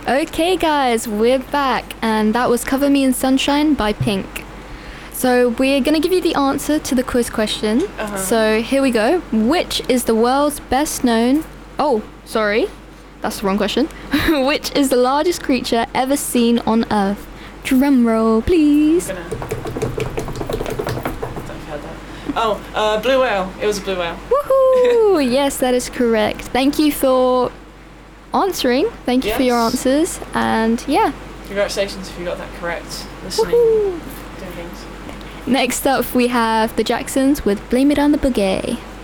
Okay, guys, we're back, and that was Cover Me in Sunshine by Pink. So we're going to give you the answer to the quiz question. So here we go. Which is the world's best known... Oh, sorry. That's the wrong question. Which is the largest creature ever seen on Earth? Drum roll, please. Don't know if you heard that. Blue whale. It was a blue whale. Woohoo! Yes, that is correct. Thank you for answering. Thank you for your answers. And yeah. Congratulations if you got that correct. Listening. Woohoo! Doing things. Next up, we have the Jacksons with Blame It on the Boogie.